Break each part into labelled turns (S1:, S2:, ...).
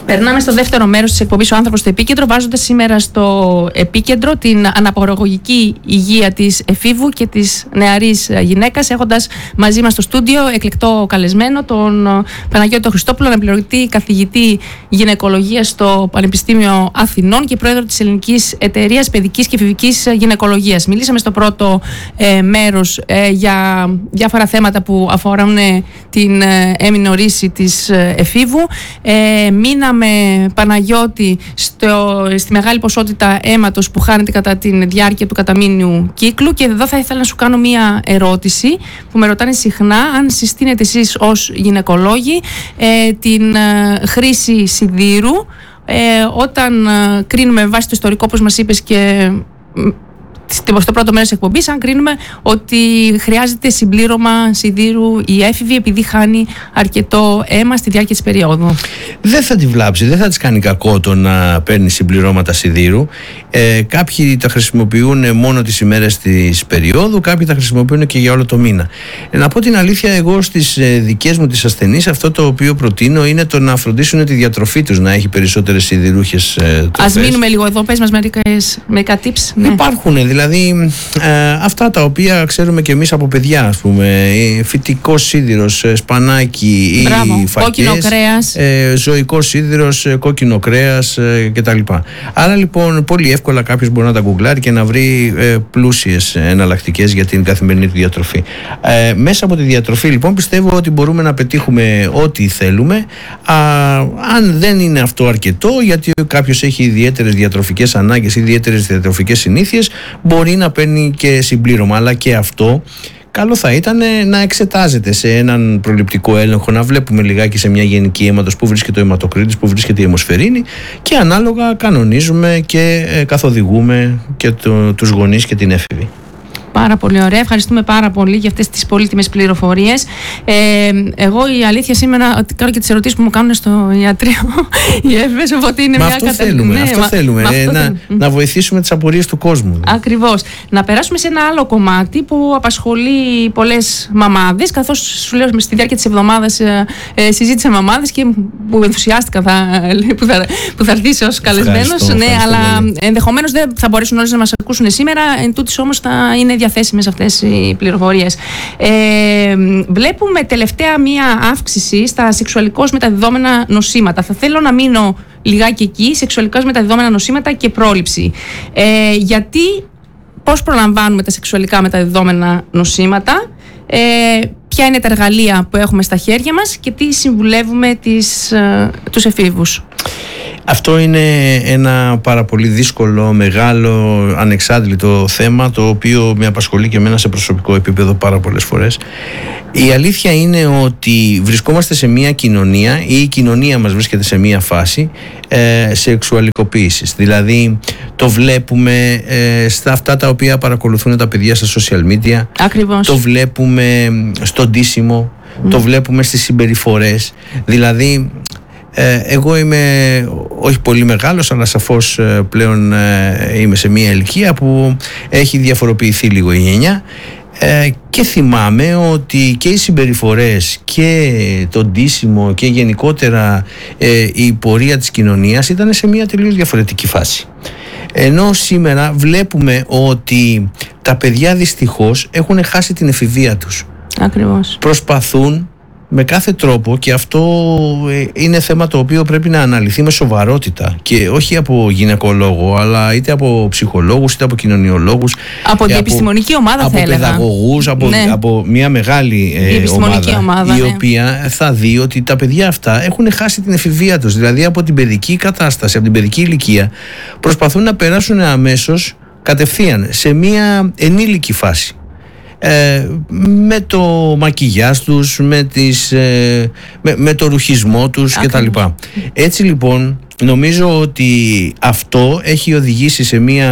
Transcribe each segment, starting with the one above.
S1: Περνάμε στο δεύτερο μέρος της εκπομπής «Ο άνθρωπος στο επίκεντρο», βάζοντας σήμερα στο επίκεντρο την αναπαραγωγική υγεία της εφήβου και της νεαρής γυναίκας, έχοντας μαζί μας στο στούντιο εκλεκτό καλεσμένο τον Παναγιώτη Χριστόπουλο, αναπληρωτή καθηγητή γυναικολογίας στο Πανεπιστήμιο Αθηνών και πρόεδρο της Ελληνικής Εταιρείας Παιδικής και Εφηβικής Γυναικολογίας. Μιλήσαμε στο πρώτο μέρος για διάφορα θέματα που αφορούν την έμεινο ρίση της εφήβου. Μείναμε, Παναγιώτη, στη μεγάλη ποσότητα αίματος που χάνεται κατά τη διάρκεια του καταμήνιου κύκλου, και εδώ θα ήθελα να σου κάνω μία ερώτηση που με ρωτάνε συχνά, αν συστήνετε εσείς ως γυναικολόγοι την χρήση σιδήρου όταν κρίνουμε με βάση το ιστορικό, όπως μας είπες και στο πρώτο μέρος της εκπομπής, αν κρίνουμε ότι χρειάζεται συμπλήρωμα σιδήρου η έφηβη επειδή χάνει αρκετό αίμα στη διάρκεια της περίοδου.
S2: Δεν θα τη βλάψει, δεν θα της κάνει κακό το να παίρνει συμπληρώματα σιδήρου. Κάποιοι τα χρησιμοποιούν μόνο τις ημέρες της περίοδου, κάποιοι τα χρησιμοποιούν και για όλο το μήνα. Να πω την αλήθεια, εγώ στις δικές μου τις ασθενείς αυτό το οποίο προτείνω είναι το να φροντίσουν τη διατροφή τους να έχει περισσότερες σιδηρούχες τροφές.
S1: Ας μείνουμε λίγο εδώ, πες μας μερικά tips.
S2: Υπάρχουν δηλαδή αυτά τα οποία ξέρουμε και εμείς από παιδιά, ας πούμε, φυτικός σίδηρος, σπανάκι, ή φακές,
S1: κόκκινο κρέας,
S2: ζωικός σίδηρος, κόκκινο κρέας κτλ. Άρα λοιπόν πολύ εύκολα κάποιος μπορεί να τα γκουγκλάρει και να βρει πλούσιες εναλλακτικές για την καθημερινή του διατροφή. Μέσα από τη διατροφή λοιπόν πιστεύω ότι μπορούμε να πετύχουμε ό,τι θέλουμε. Αν δεν είναι αυτό αρκετό, γιατί κάποιος έχει ιδιαίτερες διατροφικές ανάγκες, ιδιαίτερες διατροφικές συνήθειες, μπορεί να παίρνει και συμπλήρωμα, αλλά και αυτό καλό θα ήταν να εξετάζεται σε έναν προληπτικό έλεγχο, να βλέπουμε λιγάκι σε μια γενική αίματος που βρίσκεται ο αιματοκρίτης, που βρίσκεται η αιμοσφαιρίνη, και ανάλογα κανονίζουμε και καθοδηγούμε και τους γονείς και την έφηβη.
S1: Πάρα πολύ ωραία. Ευχαριστούμε πάρα πολύ για αυτές τις πολύτιμες πληροφορίες. Εγώ η αλήθεια σήμερα ότι κάνω και τις ερωτήσεις που μου κάνουν στο ιατρείο οι έφηβες, οπότε είναι μια
S2: κατάσταση. Αυτό θέλουμε. Να βοηθήσουμε τις απορίες του κόσμου.
S1: Ακριβώς. Να περάσουμε σε ένα άλλο κομμάτι που απασχολεί πολλές μαμάδες, καθώς σου λέω στη διάρκεια της εβδομάδας συζήτησα μαμάδες και που ενθουσιάστηκα που θα έρθεις ως καλεσμένος. Ναι, αλλά ενδεχομένως δεν θα μπορέσουν όλες να μας ακούσουν σήμερα. Εν τούτης όμως θα είναι διαθέσιμες αυτές οι πληροφορίες. Βλέπουμε τελευταία μία αύξηση στα σεξουαλικώς μεταδιδόμενα νοσήματα. Θα θέλω να μείνω λιγάκι εκεί, σεξουαλικώς μεταδιδόμενα νοσήματα και πρόληψη. Γιατί, πώς προλαμβάνουμε τα σεξουαλικά μεταδιδόμενα νοσήματα, ποια είναι τα εργαλεία που έχουμε στα χέρια μας και τι συμβουλεύουμε τους εφήβους.
S2: Αυτό είναι ένα πάρα πολύ δύσκολο, μεγάλο, ανεξάντλητο θέμα, το οποίο με απασχολεί και εμένα σε προσωπικό επίπεδο πάρα πολλές φορές. Η αλήθεια είναι ότι βρισκόμαστε σε μια κοινωνία, ή η κοινωνία μας βρίσκεται σε μια φάση σεξουαλικοποίησης. Δηλαδή το βλέπουμε στα αυτά τα οποία παρακολουθούν τα παιδιά στα social media.
S1: Ακριβώς.
S2: Το βλέπουμε στο ντύσιμο, το βλέπουμε στις συμπεριφορές. Δηλαδή εγώ είμαι όχι πολύ μεγάλος, αλλά σαφώς πλέον είμαι σε μια ηλικία που έχει διαφοροποιηθεί λίγο η γενιά, και θυμάμαι ότι και οι συμπεριφορές και το ντύσιμο και γενικότερα η πορεία της κοινωνίας ήταν σε μια τελείως διαφορετική φάση. Ενώ σήμερα βλέπουμε ότι τα παιδιά δυστυχώς έχουν χάσει την εφηβεία τους.
S1: Ακριβώς.
S2: Προσπαθούν με κάθε τρόπο, και αυτό είναι θέμα το οποίο πρέπει να αναλυθεί με σοβαρότητα, και όχι από γυναικολόγο, αλλά είτε από ψυχολόγους είτε από κοινωνιολόγους,
S1: από την επιστημονική ομάδα,
S2: από
S1: θα έλεγα,
S2: παιδαγωγούς, από μια μεγάλη ομάδα, η οποία θα δει ότι τα παιδιά αυτά έχουν χάσει την εφηβεία τους. Δηλαδή από την παιδική κατάσταση, από την παιδική ηλικία, προσπαθούν να περάσουν αμέσως κατευθείαν σε μια ενήλικη φάση. Με το μακιγιάζ τους, με το ρουχισμό τους κτλ. Έτσι λοιπόν νομίζω ότι αυτό έχει οδηγήσει σε μια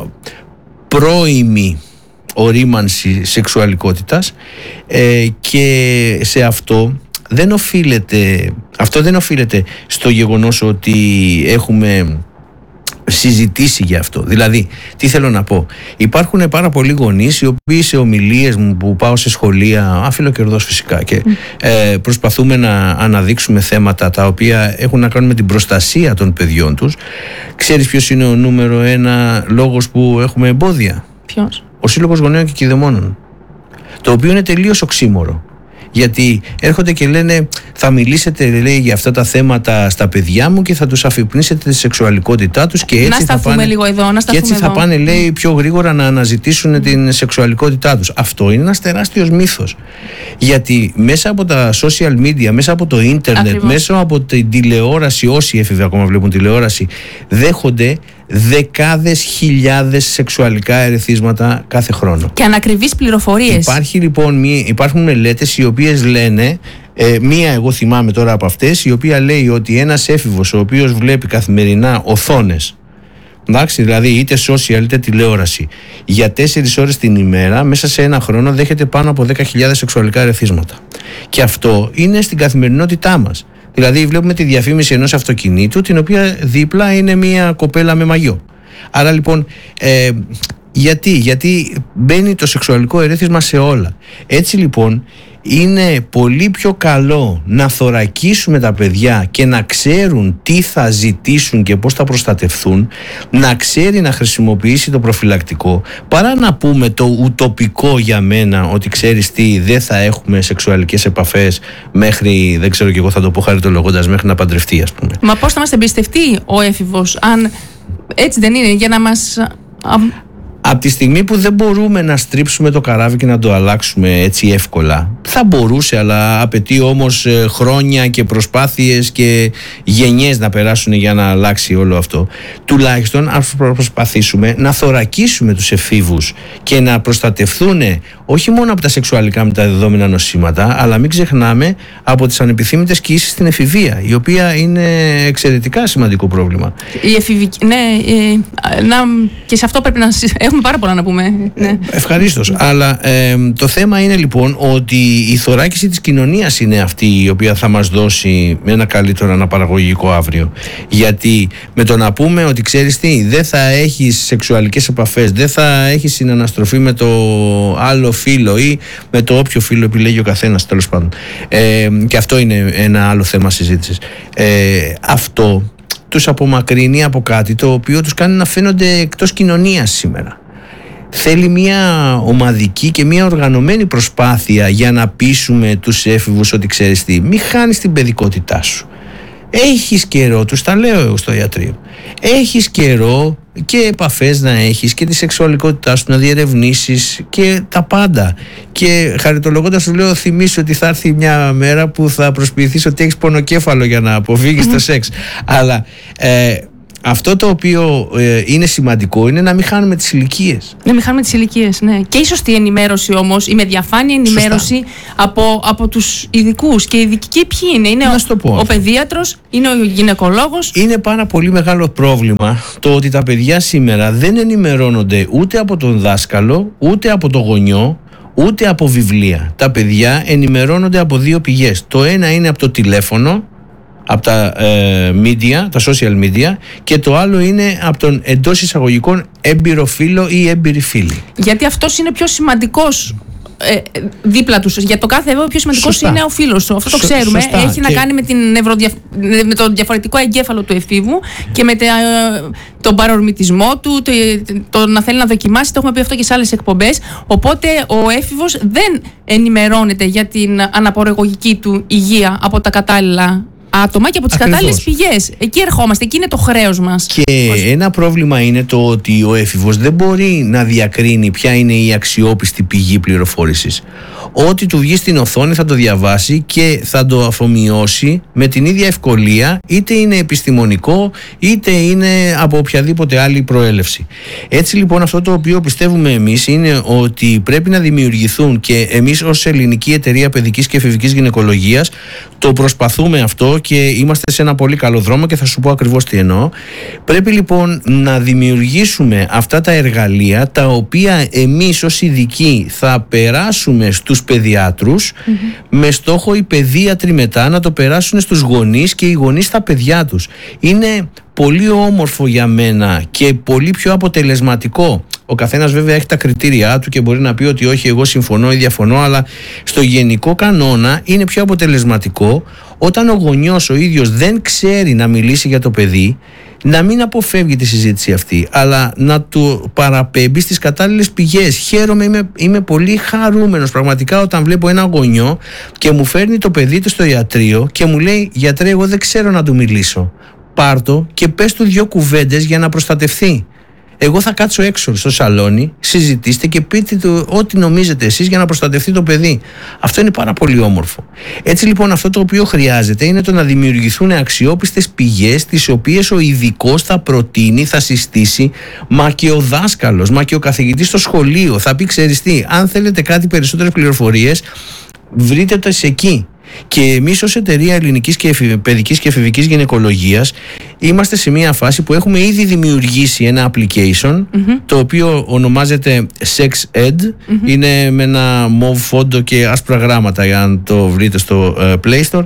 S2: πρώιμη ορίμανση σεξουαλικότητας, και σε αυτό δεν οφείλεται στο γεγονός ότι έχουμε συζητήσει για αυτό. Δηλαδή, τι θέλω να πω. Υπάρχουν πάρα πολλοί γονείς οι οποίοι σε ομιλίες μου που πάω σε σχολεία, αφιλοκερδός φυσικά, και προσπαθούμε να αναδείξουμε θέματα τα οποία έχουν να κάνουν με την προστασία των παιδιών τους. Ξέρεις ποιος είναι ο νούμερο ένα λόγος που έχουμε εμπόδια?
S1: Ποιος?
S2: Ο Σύλλογος Γονέων και Κηδεμόνων. Το οποίο είναι τελείως οξύμορο. Γιατί έρχονται και λένε, θα μιλήσετε, λέει, για αυτά τα θέματα στα παιδιά μου και θα τους αφυπνίσετε τη σεξουαλικότητά τους και έτσι, θα πάνε, λέει, πιο γρήγορα να αναζητήσουν την σεξουαλικότητά τους. Αυτό είναι ένας τεράστιος μύθος. Γιατί μέσα από τα social media, μέσα από το ίντερνετ, μέσα από την τηλεόραση, όσοι έφηβοι ακόμα βλέπουν τηλεόραση, δέχονται δεκάδες χιλιάδες σεξουαλικά ερεθίσματα κάθε χρόνο.
S1: Και ανακριβείς πληροφορίες.
S2: Υπάρχουν μελέτες οι οποίες λένε, μία εγώ θυμάμαι τώρα από αυτές, η οποία λέει ότι ένας έφηβος ο οποίος βλέπει καθημερινά οθόνες, εντάξει, δηλαδή είτε social είτε τηλεόραση, για 4 ώρες την ημέρα, μέσα σε ένα χρόνο δέχεται πάνω από 10.000 σεξουαλικά ερεθίσματα. Και αυτό είναι στην καθημερινότητά μας. Δηλαδή βλέπουμε τη διαφήμιση ενός αυτοκινήτου, την οποία δίπλα είναι μια κοπέλα με μαγιό. Άρα λοιπόν, γιατί μπαίνει το σεξουαλικό ερέθισμα σε όλα. Έτσι λοιπόν είναι πολύ πιο καλό να θωρακίσουμε τα παιδιά και να ξέρουν τι θα ζητήσουν και πώς θα προστατευθούν, να ξέρει να χρησιμοποιήσει το προφυλακτικό, παρά να πούμε το ουτοπικό για μένα ότι ξέρεις τι, δεν θα έχουμε σεξουαλικές επαφές μέχρι, δεν ξέρω και εγώ θα το πω χαριτολογώντας, μέχρι να παντρευτεί, ας πούμε.
S1: Μα πώς θα μας εμπιστευτεί ο έφηβος, αν έτσι δεν είναι, για να μας...
S2: Από τη στιγμή που δεν μπορούμε να στρίψουμε το καράβι και να το αλλάξουμε έτσι εύκολα, θα μπορούσε, αλλά απαιτεί όμως χρόνια και προσπάθειες και γενιές να περάσουν για να αλλάξει όλο αυτό. Τουλάχιστον ας προσπαθήσουμε να θωρακίσουμε τους εφήβους και να προστατευθούν όχι μόνο από τα σεξουαλικά μεταδεδόμενα νοσήματα, αλλά μην ξεχνάμε από τις ανεπιθύμητες κοίησεις στην εφηβεία, η οποία είναι εξαιρετικά σημαντικό πρόβλημα.
S1: Η εφηβική, ναι, και σε αυτό πρέπει να έχουμε πάρα πολλά να πούμε. Ναι.
S2: Ευχαρίστως. Αλλά το θέμα είναι λοιπόν ότι η θωράκιση της κοινωνίας είναι αυτή η οποία θα μας δώσει ένα καλύτερο αναπαραγωγικό αύριο. Γιατί με το να πούμε ότι ξέρεις τι, δεν θα έχεις σεξουαλικές επαφές, δεν θα έχεις συναναστροφή με το άλλο φύλο ή με το όποιο φύλο επιλέγει ο καθένας, τέλος πάντων. Και αυτό είναι ένα άλλο θέμα συζήτησης. Αυτό τους απομακρύνει από κάτι το οποίο τους κάνει να φαίνονται εκτός κοινωνίας σήμερα. Θέλει μια ομαδική και μια οργανωμένη προσπάθεια για να πείσουμε τους έφηβους ότι ξέρεις τι, μη χάνεις την παιδικότητά σου. Έχεις καιρό, τους τα λέω εγώ στο ιατρείο, έχεις καιρό και επαφές να έχεις και τη σεξουαλικότητά σου να διερευνήσεις και τα πάντα. Και χαριτολογώντας σου λέω, θυμίσου ότι θα έρθει μια μέρα που θα προσποιηθείς ότι έχεις πονοκέφαλο για να αποφύγεις το σεξ. Αλλά αυτό το οποίο είναι σημαντικό είναι να μην χάνουμε τις ηλικίες.
S1: Να μην χάνουμε τις ηλικίες, ναι. Και η σωστή ενημέρωση όμως, η με διαφάνεια ενημέρωση από τους ειδικούς. Και οι ειδικοί ποιοι είναι? Είναι ο παιδίατρος, είναι ο γυναικολόγος.
S2: Είναι πάρα πολύ μεγάλο πρόβλημα το ότι τα παιδιά σήμερα δεν ενημερώνονται ούτε από τον δάσκαλο, ούτε από το γονιό, ούτε από βιβλία. Τα παιδιά ενημερώνονται από 2 πηγές. Το ένα είναι από το τηλέφωνο, από τα media, τα social media, και το άλλο είναι από τον εντός εισαγωγικών έμπειρο φίλο ή έμπειρη φίλη.
S1: Γιατί αυτός είναι πιο σημαντικός δίπλα τους. Για το κάθε εδώ πιο σημαντικός είναι ο φίλος σου. Αυτό το ξέρουμε. Έχει να κάνει με τον διαφορετικό εγκέφαλο του εφήβου και με τον παρορμητισμό του, το να θέλει να δοκιμάσει. Το έχουμε πει αυτό και σε άλλες εκπομπές. Οπότε ο έφηβος δεν ενημερώνεται για την αναπαραγωγική του υγεία από τα κατάλληλα άτομα και από τις κατάλληλες πηγές. Εκεί ερχόμαστε, εκεί είναι το χρέος μας.
S2: Και ένα πρόβλημα είναι το ότι ο έφηβος δεν μπορεί να διακρίνει ποια είναι η αξιόπιστη πηγή πληροφόρησης. Ό,τι του βγει στην οθόνη θα το διαβάσει και θα το αφομοιώσει με την ίδια ευκολία, είτε είναι επιστημονικό είτε είναι από οποιαδήποτε άλλη προέλευση. Έτσι λοιπόν αυτό το οποίο πιστεύουμε εμείς είναι ότι πρέπει να δημιουργηθούν, και εμείς ως Ελληνική Εταιρεία Παιδικής και Εφηβικής Γυναικολογίας το προσπαθούμε αυτό και είμαστε σε ένα πολύ καλό δρόμο και θα σου πω ακριβώς τι εννοώ. Πρέπει λοιπόν να δημιουργήσουμε αυτά τα εργαλεία τα οποία εμείς ως ειδικοί θα περάσουμε στους παιδιάτρους, με στόχο οι παιδίατροι μετά να το περάσουν στους γονείς και οι γονείς στα παιδιά τους. Είναι πολύ όμορφο για μένα και πολύ πιο αποτελεσματικό. Ο καθένας βέβαια έχει τα κριτήριά του και μπορεί να πει ότι όχι, εγώ συμφωνώ ή διαφωνώ, αλλά στο γενικό κανόνα είναι πιο αποτελεσματικό όταν ο γονιός ο ίδιος δεν ξέρει να μιλήσει για το παιδί, να μην αποφεύγει τη συζήτηση αυτή, αλλά να του παραπέμπει στις κατάλληλες πηγές. Χαίρομαι, είμαι πολύ χαρούμενος πραγματικά όταν βλέπω ένα γονιό και μου φέρνει το παιδί του στο ιατρείο και μου λέει: γιατρέ, εγώ δεν ξέρω να του μιλήσω. Πάρτο και πες του 2 κουβέντες για να προστατευθεί. Εγώ θα κάτσω έξω στο σαλόνι, συζητήστε και πείτε του ό,τι νομίζετε εσείς για να προστατευτεί το παιδί. Αυτό είναι πάρα πολύ όμορφο. Έτσι λοιπόν, αυτό το οποίο χρειάζεται είναι το να δημιουργηθούν αξιόπιστες πηγές, τις οποίες ο ειδικός θα προτείνει, θα συστήσει, μα και ο δάσκαλος, μα και ο καθηγητής στο σχολείο θα πει: ξέρεις τι, αν θέλετε κάτι περισσότερες πληροφορίες, βρείτε το εκεί. Και εμείς ως εταιρεία ελληνικής και παιδικής και εφηβικής γυναικολογίας είμαστε σε μια φάση που έχουμε ήδη δημιουργήσει ένα application, το οποίο ονομάζεται Sex Ed. Είναι με ένα μοβ φόντο και άσπρα γράμματα, για να το βρείτε στο Play Store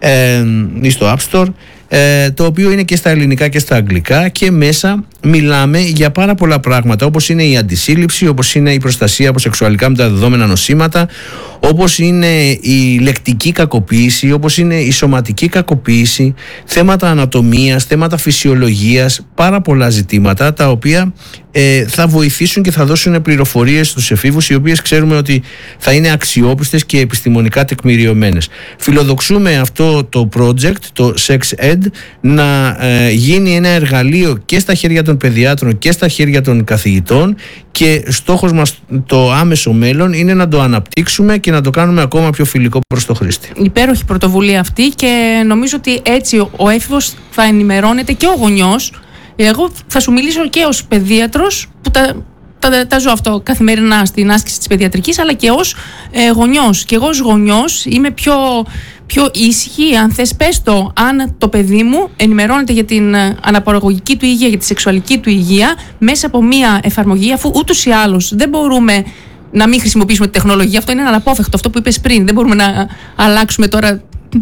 S2: ή στο App Store, το οποίο είναι και στα ελληνικά και στα αγγλικά, και μέσα μιλάμε για πάρα πολλά πράγματα, όπως είναι η αντισύλληψη, όπως είναι η προστασία από σεξουαλικά μεταδεδομένα νοσήματα, όπως είναι η λεκτική κακοποίηση, όπως είναι η σωματική κακοποίηση, θέματα ανατομίας, θέματα φυσιολογίας, πάρα πολλά ζητήματα τα οποία θα βοηθήσουν και θα δώσουν πληροφορίες στους εφήβους, οι οποίες ξέρουμε ότι θα είναι αξιόπιστες και επιστημονικά τεκμηριωμένες. Φιλοδοξούμε αυτό το project, το Sex Ed, να γίνει ένα εργαλείο και στα χέρια των παιδιάτρων και στα χέρια των καθηγητών, και στόχος μας το άμεσο μέλλον είναι να το αναπτύξουμε και να το κάνουμε ακόμα πιο φιλικό προς το χρήστη.
S1: Υπέροχη πρωτοβουλία αυτή, και νομίζω ότι έτσι ο έφηβος θα ενημερώνεται και ο γονιός. Εγώ θα σου μιλήσω και ως παιδίατρος, που τα ζω αυτό καθημερινά στην άσκηση της παιδιατρικής, αλλά και ως γονιός. Και εγώ ως γονιός είμαι πιο ήσυχη, αν θες πες το, αν το παιδί μου ενημερώνεται για την αναπαραγωγική του υγεία, για τη σεξουαλική του υγεία, μέσα από μία εφαρμογή, αφού ούτως ή άλλως δεν μπορούμε να μην χρησιμοποιήσουμε τη τεχνολογία. Αυτό είναι αναπόφευκτο, αυτό που είπες πριν. Δεν μπορούμε να αλλάξουμε τώρα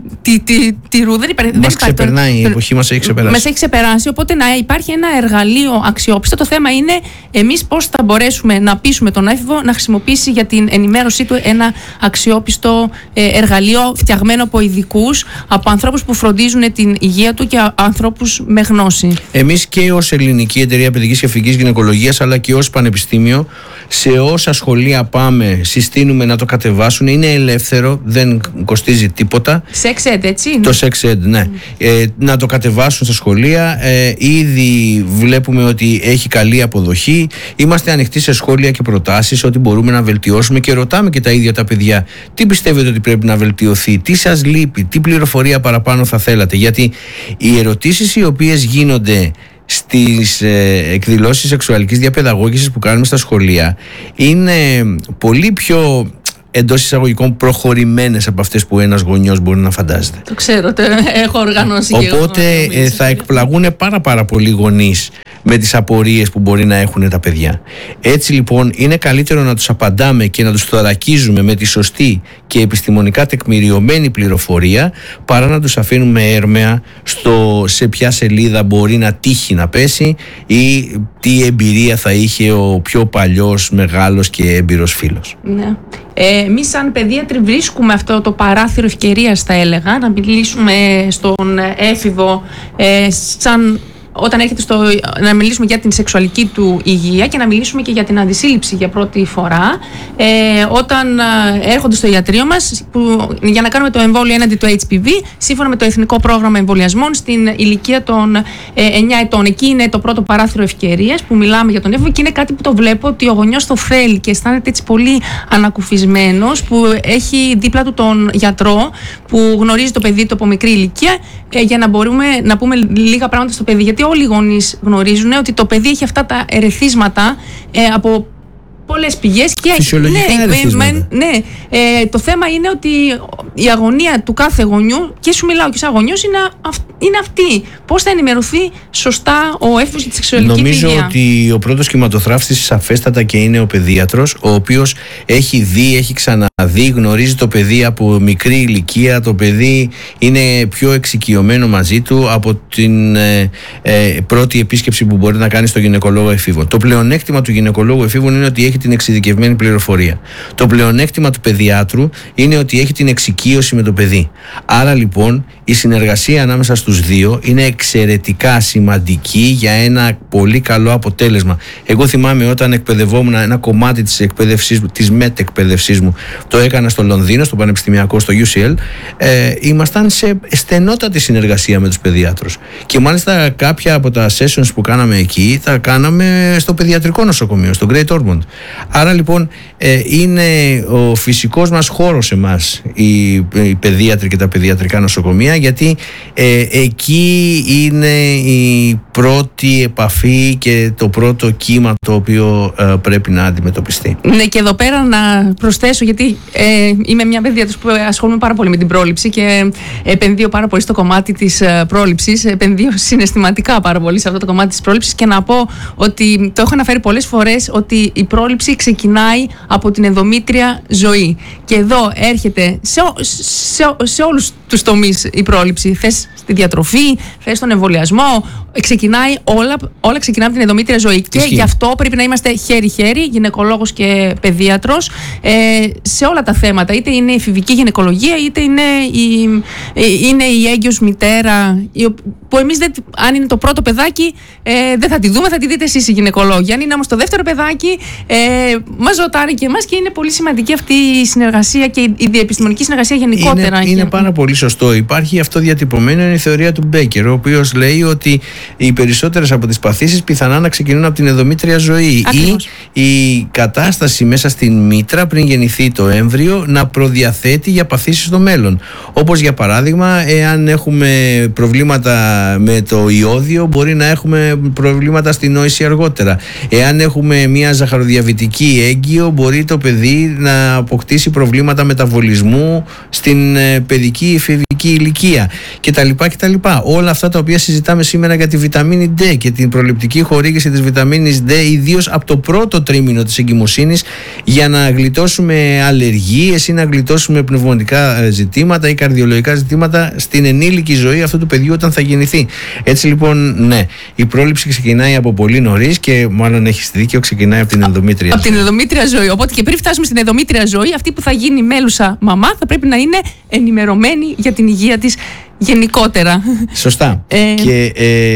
S1: τη ρου.
S2: Μας ξεπερνάει, η εποχή μας έχει ξεπεράσει.
S1: Μας έχει ξεπεράσει, οπότε να υπάρχει ένα εργαλείο αξιόπιστο. Το θέμα είναι εμείς πώς θα μπορέσουμε να πείσουμε τον έφηβο να χρησιμοποιήσει για την ενημέρωσή του ένα αξιόπιστο εργαλείο, φτιαγμένο από ειδικούς, από ανθρώπους που φροντίζουν την υγεία του και ανθρώπους με γνώση.
S2: Εμείς και ως Ελληνική Εταιρεία Παιδικής και Εφηβικής Γυναικολογίας, αλλά και ως Πανεπιστήμιο, σε όσα σχολεία πάμε, συστήνουμε να το κατεβάσουν. Είναι ελεύθερο, δεν κοστίζει τίποτα.
S1: Sex Ed, έτσι.
S2: Το Sex Ed, ναι. Να το κατεβάσουν στα σχολεία. Ήδη βλέπουμε ότι έχει καλή αποδοχή. Είμαστε ανοιχτοί σε σχόλια και προτάσεις, ότι μπορούμε να βελτιώσουμε, και ρωτάμε και τα ίδια τα παιδιά: τι πιστεύετε ότι πρέπει να βελτιωθεί, τι σας λείπει, τι πληροφορία παραπάνω θα θέλατε. Γιατί οι ερωτήσεις οι οποίες γίνονται στις εκδηλώσεις σεξουαλικής διαπαιδαγώγησης που κάνουμε στα σχολεία είναι πολύ πιο, εντός εισαγωγικών, προχωρημένες από αυτές που ένας γονιός μπορεί να φαντάζεται.
S1: Το ξέρω, έχω οργανώσει.
S2: Οπότε θα εκπλαγούν πάρα πολλοί γονείς με τις απορίες που μπορεί να έχουν τα παιδιά. Έτσι λοιπόν είναι καλύτερο να τους απαντάμε και να τους θωρακίζουμε με τη σωστή και επιστημονικά τεκμηριωμένη πληροφορία, παρά να τους αφήνουμε έρμεα σε ποια σελίδα μπορεί να τύχει να πέσει ή τι εμπειρία θα είχε ο πιο παλιός, μεγάλος και έμπειρος φίλος.
S1: Ναι. Εμείς σαν παιδίατροι βρίσκουμε αυτό το παράθυρο ευκαιρίας, θα έλεγα, να μιλήσουμε στον έφηβο όταν έρχεται να μιλήσουμε για την σεξουαλική του υγεία, και να μιλήσουμε και για την αντισύλληψη για πρώτη φορά, όταν έρχονται στο ιατρείο μας για να κάνουμε το εμβόλιο έναντι του HPV, σύμφωνα με το Εθνικό Πρόγραμμα Εμβολιασμών, στην ηλικία των 9 ετών. Εκεί είναι το πρώτο παράθυρο ευκαιρίας που μιλάμε για τον έφηβο, και είναι κάτι που το βλέπω ότι ο γονιός το θέλει και αισθάνεται έτσι πολύ ανακουφισμένος, που έχει δίπλα του τον γιατρό που γνωρίζει το παιδί του από μικρή ηλικία, για να μπορούμε να πούμε λίγα πράγματα στο παιδί. Γιατί όλοι οι γονείς γνωρίζουν ότι το παιδί έχει αυτά τα ερεθίσματα από πολλές πηγές και
S2: φυσιολογικά ερεθίσματα.
S1: Το θέμα είναι ότι η αγωνία του κάθε γονιού, και σου μιλάω και σαν γονιός, είναι αυτή. Πώς θα ενημερωθεί σωστά ο έφηβος για τη σεξουαλική υγεία.
S2: Νομίζω ότι ο πρώτος κυματοθράφτης σαφέστατα και είναι ο παιδίατρος, ο οποίος έχει δει, έχει ξαναδεί, γνωρίζει το παιδί από μικρή ηλικία. Το παιδί είναι πιο εξοικειωμένο μαζί του από την πρώτη επίσκεψη που μπορεί να κάνει στο γυναικολόγο εφήβων. Το πλεονέκτημα του γυναικολόγου εφήβων είναι ότι έχει την εξειδικευμένη πληροφορία. Το πλεονέκτημα του παιδιάτρου είναι ότι έχει την εξοικείωση με το παιδί. Άρα λοιπόν η συνεργασία ανάμεσα στους δύο είναι εξαιρετικά σημαντική για ένα πολύ καλό αποτέλεσμα. Εγώ θυμάμαι όταν εκπαιδευόμουν ένα κομμάτι της εκπαίδευσής μου, της μετεκπαίδευσής μου, το έκανα στο Λονδίνο, στο Πανεπιστημιακό, στο UCL. Ήμασταν σε στενότατη συνεργασία με τους παιδιάτρους. Και μάλιστα κάποια από τα sessions που κάναμε εκεί τα κάναμε στο παιδιατρικό νοσοκομείο, στο Great Ormond. Άρα λοιπόν είναι ο φυσικός μας χώρος εμάς οι παιδίατροι και τα παιδιατρικά νοσοκομεία, γιατί εκεί είναι η πρώτη επαφή και το πρώτο κύμα το οποίο πρέπει να αντιμετωπιστεί.
S1: Ναι, και εδώ πέρα να προσθέσω, γιατί είμαι μια παιδίατρος που ασχολούμαι πάρα πολύ με την πρόληψη και επενδύω πάρα πολύ στο κομμάτι της πρόληψης, επενδύω συναισθηματικά πάρα πολύ σε αυτό το κομμάτι της πρόληψης, και να πω ότι το έχω αναφέρει πολλές φορές ότι η πρόληψη ξεκινάει από την ενδομήτρια ζωή. Και εδώ έρχεται σε όλους τους τομείς η πρόληψη. Θες στη διατροφή, θες στον εμβολιασμό, όλα ξεκινάνε από την ενδομήτρια ζωή. Και γι' αυτό πρέπει να είμαστε χέρι-χέρι, γυναικολόγος και παιδίατρος, σε όλα τα θέματα. Είτε είναι η εφηβική γυναικολογία, είτε είναι η έγκυος μητέρα, που εμείς αν είναι το πρώτο παιδάκι δεν θα τη δούμε, θα τη δείτε εσείς οι γυναικολόγοι. Αν είναι όμως το δεύτερο παιδάκι, μας ρωτάνε και εμάς, και είναι πολύ σημαντική αυτή η συνεργασία και η διεπιστημονική συνεργασία γενικότερα.
S2: Είναι πάρα πολύ σωστό. Υπάρχει αυτό διατυπωμένο, είναι η θεωρία του Μπέκερ, ο οποίος λέει ότι οι περισσότερες από τις παθήσεις πιθανά να ξεκινούν από την ενδομήτρια ζωή.
S1: Ακριβώς.
S2: Ή η κατάσταση μέσα στην μήτρα πριν γεννηθεί το έμβριο να προδιαθέτει για παθήσεις στο μέλλον. Όπως για παράδειγμα, εάν έχουμε προβλήματα με το ιόδιο, μπορεί να έχουμε προβλήματα στην νόηση αργότερα. Εάν έχουμε μια ζαχαροδιαβητική έγκυο, μπορεί το παιδί να αποκτήσει προβλήματα μεταβολισμού στην παιδική εφηβική ηλικία κτλ. Όλα αυτά τα οποία συζητάμε σήμερα για τη βιταμίνη D και την προληπτική χορήγηση της βιταμίνης D, ιδίως από το πρώτο τρίμηνο της εγκυμοσύνης, για να γλιτώσουμε αλλεργίες ή να γλιτώσουμε πνευμονικά ζητήματα ή καρδιολογικά ζητήματα στην ενήλικη ζωή αυτού του παιδιού όταν θα γεννηθεί. Έτσι λοιπόν, ναι, η πρόληψη ξεκινάει από πολύ νωρίς και μάλλον έχεις δίκιο, ξεκινάει από την ενδομήτρια ζωή.
S1: Από την ενδομήτρια ζωή. Οπότε και πριν φτάσουμε στην ενδομήτρια ζωή, αυτή που θα γίνει μέλουσα μαμά θα πρέπει να είναι ενημερωμένη για την υγεία της γενικότερα.
S2: Σωστά. Και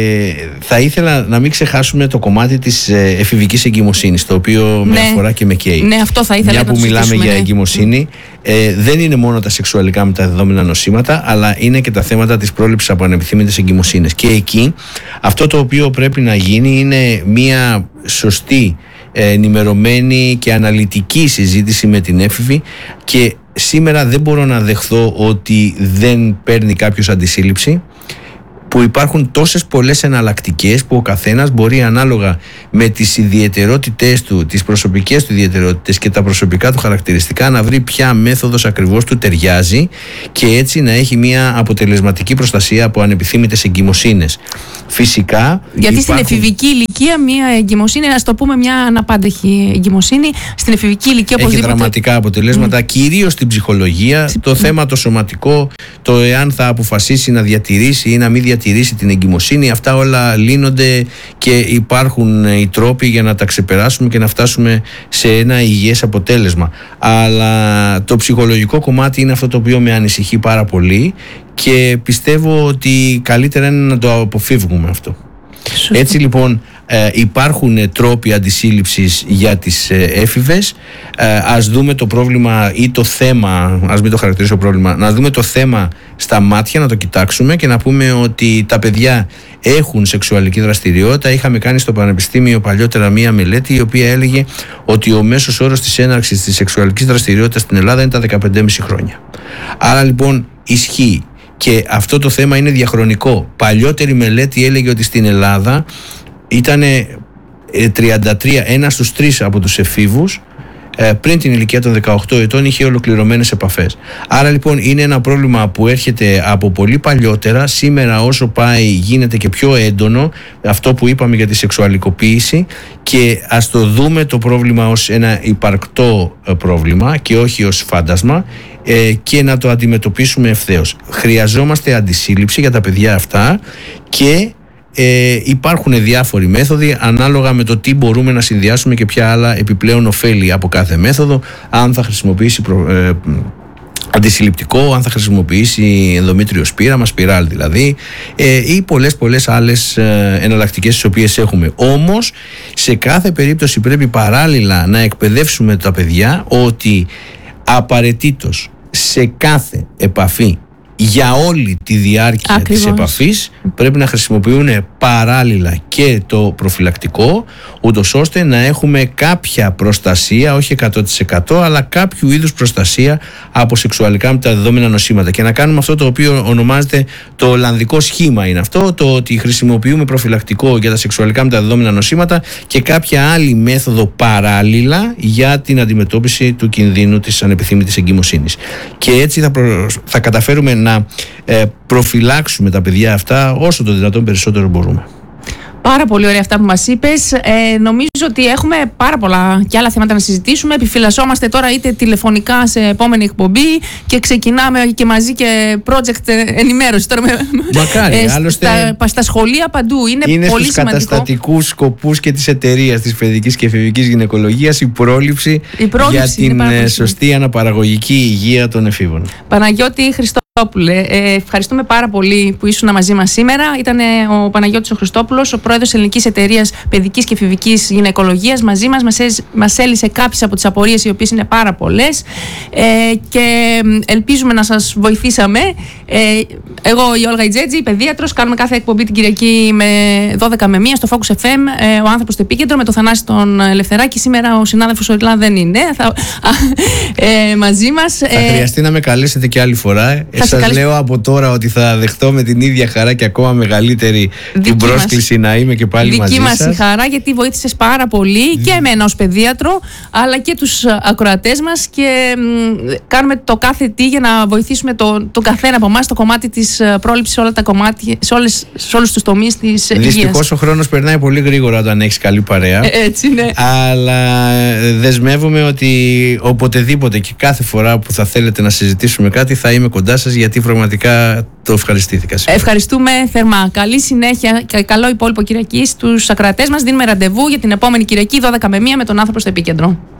S2: θα ήθελα να μην ξεχάσουμε το κομμάτι της εφηβικής εγκυμοσύνης, το οποίο με αφορά και με καίει.
S1: Ναι, αυτό θα ήθελα να το συζητήσουμε.
S2: Μια που μιλάμε για εγκυμοσύνη, δεν είναι μόνο τα σεξουαλικά μεταδεδόμενα νοσήματα, αλλά είναι και τα θέματα της πρόληψης από ανεπιθύμητες εγκυμοσύνες. Και εκεί αυτό το οποίο πρέπει να γίνει είναι μια σωστή, ενημερωμένη και αναλυτική συζήτηση με την έφηβη, και σήμερα δεν μπορώ να δεχθώ ότι δεν παίρνει κάποιος αντισύλληψη, που υπάρχουν τόσες πολλές εναλλακτικές που ο καθένας μπορεί ανάλογα με τις ιδιαιτερότητες του, τις προσωπικές του ιδιαιτερότητες και τα προσωπικά του χαρακτηριστικά να βρει ποια μέθοδος ακριβώς του ταιριάζει, και έτσι να έχει μια αποτελεσματική προστασία από ανεπιθύμητες εγκυμοσύνες. Φυσικά.
S1: Γιατί στην εφηβική ηλικία μια εγκυμοσύνη, να το πούμε μια αναπάντεχη εγκυμοσύνη, στην εφηβική ηλικία
S2: έχει δραματικά αποτελέσματα, κυρίως στην ψυχολογία, το θέμα το σωματικό, το εάν θα αποφασίσει να διατηρήσει ή να μην διατηρήσει την εγκυμοσύνη, αυτά όλα λύνονται και υπάρχουν οι τρόποι για να τα ξεπεράσουμε και να φτάσουμε σε ένα υγιές αποτέλεσμα. Αλλά το ψυχολογικό κομμάτι είναι αυτό το οποίο με ανησυχεί πάρα πολύ, και πιστεύω ότι καλύτερα είναι να το αποφύγουμε αυτό. Έτσι λοιπόν υπάρχουν τρόποι αντισύλληψης για τις έφηβες. Ας δούμε το πρόβλημα ή το θέμα, ας μην το χαρακτηρίσω πρόβλημα, να δούμε το θέμα στα μάτια, να το κοιτάξουμε και να πούμε ότι τα παιδιά έχουν σεξουαλική δραστηριότητα. Είχαμε κάνει στο Πανεπιστήμιο παλιότερα μία μελέτη η οποία έλεγε ότι ο μέσος όρος της έναρξης της σεξουαλικής δραστηριότητας στην Ελλάδα είναι τα 15,5 χρόνια. Άρα λοιπόν ισχύει. Και αυτό το θέμα είναι διαχρονικό. Παλιότερη μελέτη έλεγε ότι στην Ελλάδα ήταν 33, 1 στους 3 από τους εφήβους πριν την ηλικία των 18 ετών είχε ολοκληρωμένες επαφές. Άρα λοιπόν είναι ένα πρόβλημα που έρχεται από πολύ παλιότερα. Σήμερα όσο πάει γίνεται και πιο έντονο αυτό που είπαμε για τη σεξουαλικοποίηση, και ας το δούμε το πρόβλημα ως ένα υπαρκτό πρόβλημα και όχι ως φάντασμα, και να το αντιμετωπίσουμε ευθέως. Χρειαζόμαστε αντισύλληψη για τα παιδιά αυτά και υπάρχουν διάφοροι μέθοδοι ανάλογα με το τι μπορούμε να συνδυάσουμε και ποια άλλα επιπλέον ωφέλη από κάθε μέθοδο, αν θα χρησιμοποιήσει αντισυλληπτικό, αν θα χρησιμοποιήσει ενδομήτριο σπήραμα, σπιράλ δηλαδή, ή πολλές άλλες εναλλακτικές τις οποίες έχουμε. Όμως σε κάθε περίπτωση πρέπει παράλληλα να εκπαιδεύσουμε τα παιδιά ότι απαραίτητος σε κάθε επαφή για όλη τη διάρκεια της επαφής πρέπει να χρησιμοποιούν παράλληλα και το προφυλακτικό, ούτως ώστε να έχουμε κάποια προστασία, όχι 100% αλλά κάποιου είδους προστασία από σεξουαλικά μεταδεδόμενα νοσήματα, και να κάνουμε αυτό το οποίο ονομάζεται το ολλανδικό σχήμα. Είναι αυτό το ότι χρησιμοποιούμε προφυλακτικό για τα σεξουαλικά μεταδεδόμενα νοσήματα και κάποια άλλη μέθοδο παράλληλα για την αντιμετώπιση του κινδύνου της ανεπιθύμητης εγκυμοσύνης, και έτσι θα καταφέρουμε να προφυλάξουμε τα παιδιά αυτά όσο το δυνατόν περισσότερο μπορούμε.
S1: Πάρα πολύ ωραία αυτά που μας είπες. Νομίζω ότι έχουμε πάρα πολλά και άλλα θέματα να συζητήσουμε. Επιφυλασσόμαστε τώρα είτε τηλεφωνικά σε επόμενη εκπομπή και ξεκινάμε και μαζί και project ενημέρωση.
S2: Μακάρι, άλλωστε
S1: στα σχολεία παντού. Είναι πολύ
S2: στους
S1: σημαντικό.
S2: καταστατικούς σκοπούς και της εταιρείας της παιδικής και εφηβικής γυναικολογίας η πρόληψη για την σωστή αναπαραγωγική υγεία των εφήβων.
S1: Παναγιώτη Χριστόπουλε, ευχαριστούμε πάρα πολύ που ήσουν μαζί μας σήμερα. Ήταν ο Παναγιώτης ο Χριστόπουλος, ο πρόεδρος Ελληνικής Εταιρείας Παιδικής και Εφηβικής Γυναικολογίας. Μαζί μας έλυσε κάποιες από τις απορίες, οι οποίες είναι πάρα πολλές, και ελπίζουμε να σας βοηθήσαμε. Εγώ, η Όλγα Ιτζέτζη, παιδίατρος, κάνουμε κάθε εκπομπή την Κυριακή με 12 με 1 στο Focus FM, ο άνθρωπος στο επίκεντρο, με το Θανάση τον Ελευθεράκη. Σήμερα ο συνάδελφος ο Ιρλάν δεν είναι μαζί μας.
S2: Θα χρειαστεί να με καλέσετε και άλλη φορά. Σας λέω από τώρα ότι θα δεχτώ με την ίδια χαρά και ακόμα μεγαλύτερη την πρόσκληση να είμαι και πάλι μαζί σας.
S1: Δική μας η χαρά, γιατί βοήθησες πάρα πολύ και εμένα ως παιδίατρο, αλλά και τους ακροατές μας, και κάνουμε το κάθε τι για να βοηθήσουμε τον καθένα από εμάς στο κομμάτι της πρόληψης, σε όλα τα κομμάτια, σε όλους τους τομείς της υγείας.
S2: Δυστυχώς ο χρόνος περνάει πολύ γρήγορα όταν έχεις καλή παρέα.
S1: Έτσι είναι.
S2: Αλλά δεσμεύομαι ότι οποτεδήποτε και κάθε φορά που θα θέλετε να συζητήσουμε κάτι θα είμαι κοντά σας, γιατί πραγματικά το ευχαριστήθηκα σήμερα. Ευχαριστούμε
S1: θερμά. Καλή συνέχεια και καλό υπόλοιπο Κυριακή στους ακροατές μας. Δίνουμε ραντεβού για την επόμενη Κυριακή 12 με 1 με τον άνθρωπο στο επίκεντρο.